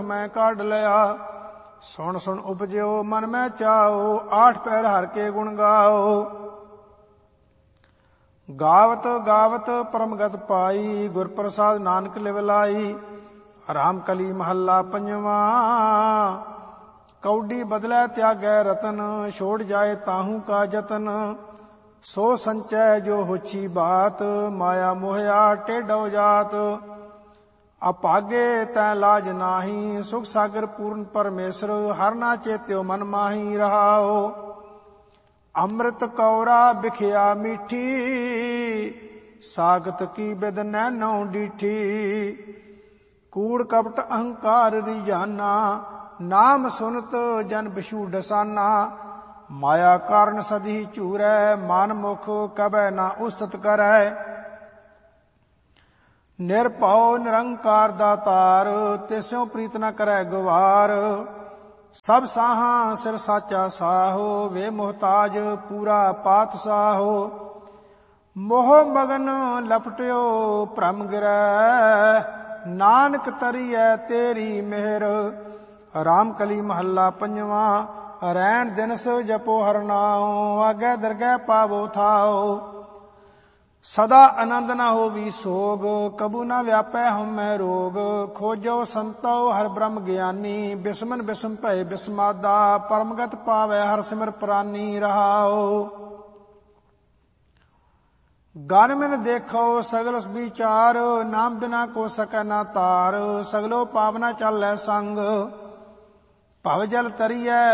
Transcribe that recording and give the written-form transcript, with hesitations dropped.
मैं काढ़ लिया। सुन सुन उपजो मन में चाओ, 8 पैर हर के गुण गाओ। गावत गावत परमगत पाई, गुर प्रसाद नानक लिवलाई। राम कली महला पंजवा, कौडी बदलै त्यागै रतन। छोड़ जाए ताहू का जतन, सो संचय जो होछी बात। माया मोहया टेढ़ो जात, अपागे तै लाज नाही। सुख सागर पूर्ण परमेश्वर, हर ना चेत्यो मन माही रहाओ। अमृत कौरा बिखिया मीठी, सागत की बिद नैनो डीठी। कूड़ कपट अहंकार रिजाना, नाम सुनत जन बिशु डसाना। माया कारण सदी चूरै, मन मुख कबै ना उस्तत करै। निरभउ निरंकार दातार, तिस्यों प्रीत न करै गुवार। सब साहा सिर साचा साहो, वे मोहताज पूरा पात साहो। मोह मगन लपटियो भ्रम गिरै, नानक तरियै तेरी मेहर। राम कली महला पंजवा, रैन दिनस जपो हर नाओ। आगे दरगह पावो थाओ, सदा आनंद न होवी सोग। कबू न व्यापै हमै रोग, खोजो संतो हर ब्रह्म ज्ञानी। बिस्मन बिस्म भय बिस्मादा, परमगत पावै हर सिमर प्रानी रहाओ। गन मिन देखो सगल विचार, नाम बिना को सकै ना तार। सगलो पावना चालै संग, भव जल तरियै